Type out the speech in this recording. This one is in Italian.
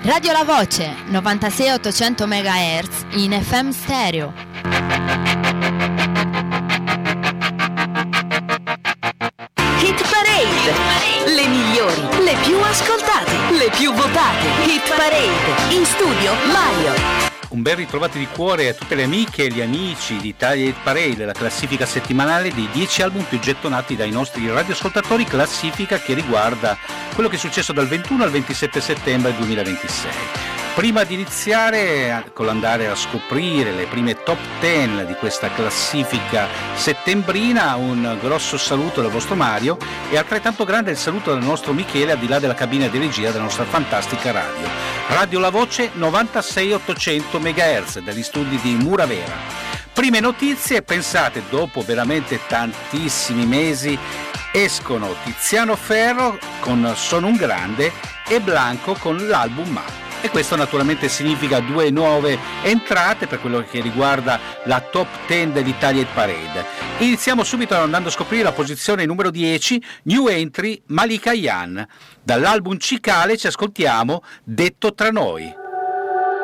Radio La Voce, 96-800 MHz in FM stereo. Hit Parade, le migliori, le più ascoltate, le più votate. Hit Parade, in studio Mario. Un ben ritrovati di cuore a tutte le amiche e gli amici di Italia Hit Parade, la classifica settimanale dei 10 album più gettonati dai nostri radioascoltatori, classifica che riguarda quello che è successo dal 21 al 27 settembre 2026. Prima di iniziare con l'andare a scoprire le prime top 10 di questa classifica settembrina, un grosso saluto dal vostro Mario e altrettanto grande il saluto dal nostro Michele al di là della cabina di regia della nostra fantastica radio. Radio La Voce 96-800 MHz dagli studi di Muravera. Prime notizie, pensate, dopo veramente tantissimi mesi escono Tiziano Ferro con Sono un grande e Blanco con l'album Ma. E questo naturalmente significa due nuove entrate per quello che riguarda la top 10 dell'Italia Hit Parade. Iniziamo subito andando a scoprire la posizione numero 10, new entry Malika Yan. Dall'album Cicale ci ascoltiamo Detto tra noi.